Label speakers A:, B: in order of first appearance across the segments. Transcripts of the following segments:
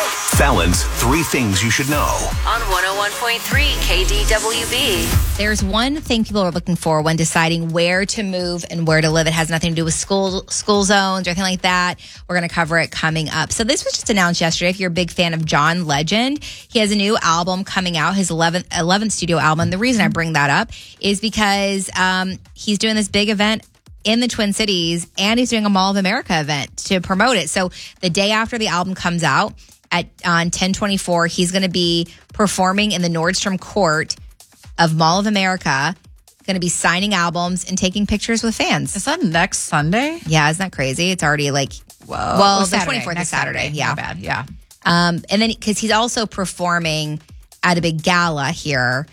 A: Fallon's 3 Things You Should Know.
B: On 101.3 KDWB.
C: There's one thing people are looking for when deciding where to move and where to live. It has nothing to do with school zones or anything like that. We're going to cover it coming up. So this was just announced yesterday. If you're a big fan of John Legend, he has a new album coming out, his 11th studio album. The reason I bring that up is because he's doing this big event in the Twin Cities, and he's doing a Mall of America event to promote it. So the day after the album comes out, on 10/24, he's going to be performing in the Nordstrom Court of Mall of America, going to be signing albums and taking pictures with fans.
D: Is that next Sunday?
C: Yeah, isn't that crazy? It's already like, well, the 24th is Saturday. Yeah.
D: Not bad, yeah.
C: And then, because he's also performing at a big gala here,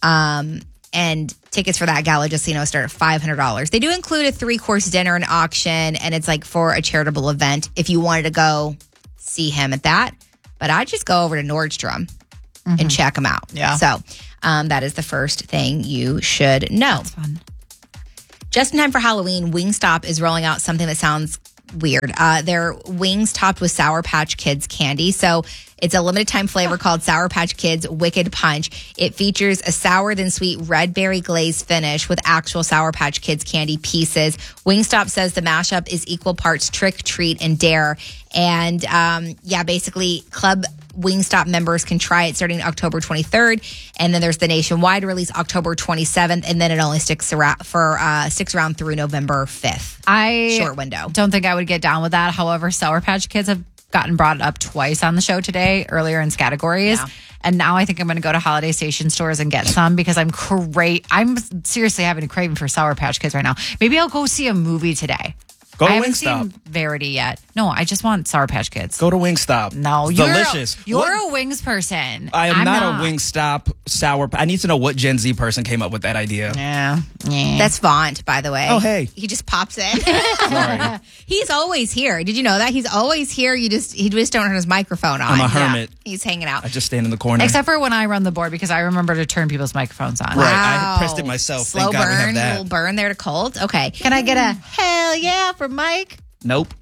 C: and tickets for that gala, just so you know, start at $500. They do include a 3-course dinner and auction, and it's like for a charitable event if you wanted to go see him at that. But I'd just go over to Nordstrom and check him out.
D: Yeah.
C: So that is the first thing you should know.
D: That's fun.
C: Just in time for Halloween, Wingstop is rolling out something that sounds weird. Their wings topped with Sour Patch Kids candy. So it's a limited time flavor called Sour Patch Kids Wicked Punch. It features a sour then sweet red berry glaze finish with actual Sour Patch Kids candy pieces. Wingstop says the mashup is equal parts trick, treat, and dare. And basically Club Wingstop members can try it starting October 23rd. And then there's the nationwide release October 27th. And then it only sticks around through November 5th. Short window.
D: Don't think I would get down with that. However, Sour Patch Kids have gotten brought up twice on the show today, earlier in categories. Yeah. And now I think I'm going to go to Holiday Station stores and get some because I'm seriously having a craving for Sour Patch Kids right now. Maybe I'll go see a movie today.
E: Go to
D: I haven't
E: Wingstop.
D: seen Verity yet. No, I just want Sour Patch Kids.
E: Go to Wingstop.
D: No,
E: it's delicious.
D: You're a wings person.
E: I'm not a Wingstop sour. I need to know what Gen Z person came up with that idea.
D: Yeah.
C: That's Vaughn, by the way.
E: Oh, hey.
C: He just pops in.
E: Sorry.
C: He's always here. Did you know that? He's always here. He just don't turn his microphone on.
E: I'm a hermit.
C: Yeah. He's hanging out.
E: I just stand in the corner.
D: Except for when I run the board because I remember to turn people's microphones on.
E: Right. I pressed it myself.
C: Slow
E: Thank God we have
C: burn,
E: that.
C: little burn there to cold. Okay. Can I get a hell yeah from Mike?
E: Nope.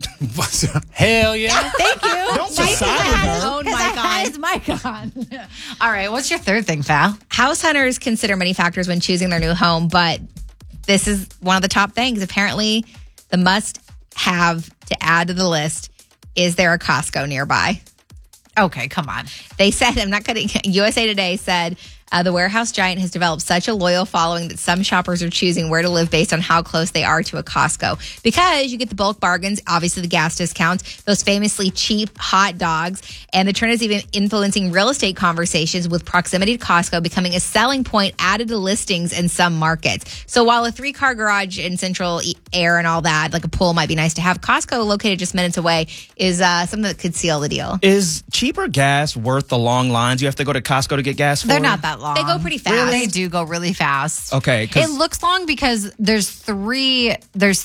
F: Hell yeah.
D: Thank you.
E: Don't decide with her.
C: Own mic on.
D: His mic on. All right. What's your third thing, Val?
C: House hunters consider many factors when choosing their new home, but this is one of the top things. Apparently, the must-have to add to the list is there a Costco nearby?
D: Okay, come on.
C: They said, I'm not kidding, USA Today said, the warehouse giant has developed such a loyal following that some shoppers are choosing where to live based on how close they are to a Costco. Because you get the bulk bargains, obviously the gas discounts, those famously cheap hot dogs, and the trend is even influencing real estate conversations with proximity to Costco becoming a selling point added to listings in some markets. So while a 3-car garage in central air and all that, like a pool might be nice to have, Costco located just minutes away is something that could seal the deal.
E: Is cheaper gas worth the long lines you have to go to Costco to get gas for?
D: They're not that long.
C: They go pretty fast.
D: Really? They do go really fast.
E: Okay.
D: It looks long because there's three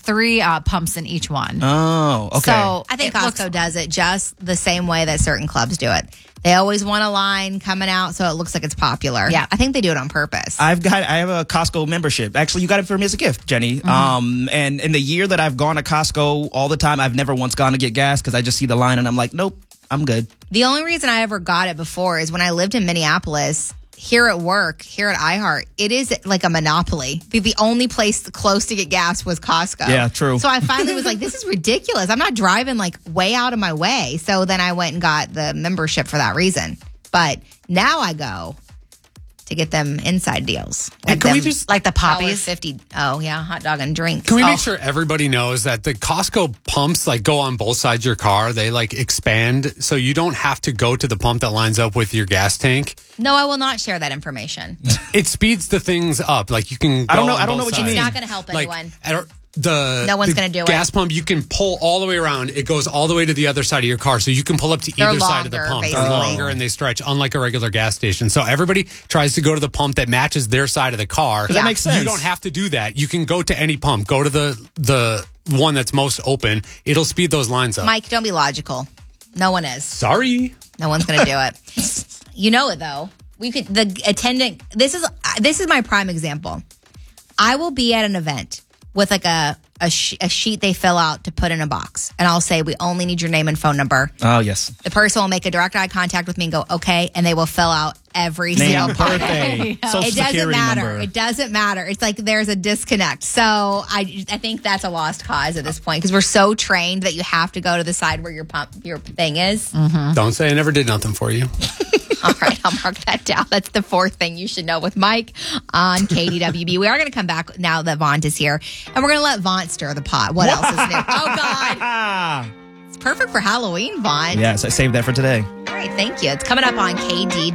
D: pumps in each one.
E: Oh, okay.
C: So I think Costco does it just the same way that certain clubs do it. They always want a line coming out so it looks like it's popular.
D: Yeah.
C: I think they do it on purpose.
E: I have a Costco membership. Actually, you got it for me as a gift, Jenny. And in the year that I've gone to Costco all the time, I've never once gone to get gas because I just see the line and I'm like, nope, I'm good.
C: The only reason I ever got it before is when I lived in Minneapolis. Here at work, here at iHeart, it is like a monopoly. The only place close to get gas was Costco.
E: Yeah, true.
C: So I finally was like, this is ridiculous. I'm not driving like way out of my way. So then I went and got the membership for that reason. But now I go to get them inside deals.
F: And can we just
D: like the Poppies?
C: $50. Oh, yeah, hot dog and drink.
F: Can we make sure everybody knows that the Costco pumps like go on both sides of your car? They like expand so you don't have to go to the pump that lines up with your gas tank.
C: No, I will not share that information.
F: It speeds the things up. Like you can.
E: I don't know what you mean.
C: It's not going to help
F: Like,
C: anyone.
F: No
C: one's gonna do it.
F: Gas pump, you can pull all the way around. It goes all the way to the other side of your car, so you can pull up to
C: They're
F: either side of the
C: longer,
F: pump.
C: basically.
F: They're longer and they stretch, unlike a regular gas station. So everybody tries to go to the pump that matches their side of the car.
E: That makes sense.
F: You don't have to do that. You can go to any pump. Go to the one that's most open. It'll speed those lines up.
C: Mike, don't be logical. No one is.
F: Sorry.
C: No one's going to do it. You know it though. We could the attendant. This is my prime example. I will be at an event with like a a sheet they fill out to put in a box. And I'll say, we only need your name and phone number.
E: Oh, yes.
C: The person will make a direct eye contact with me and go, okay. And they will fill out every single
E: Name,
C: part.
E: birthday, social
C: It doesn't
E: security
C: matter.
E: number.
C: It doesn't matter. It's like there's a disconnect. So I think that's a lost cause at this point because we're so trained that you have to go to the side where your thing is.
F: Don't say I never did nothing for you.
C: All right, I'll mark that down. That's the fourth thing you should know with Mike on KDWB. We are going to come back now that Vaunt is here, and we're going to let Vaunt stir the pot. What else is new? Oh, God. It's perfect for Halloween, Vaunt.
E: Yes, I saved that for today.
C: All right, thank you. It's coming up on KDWB.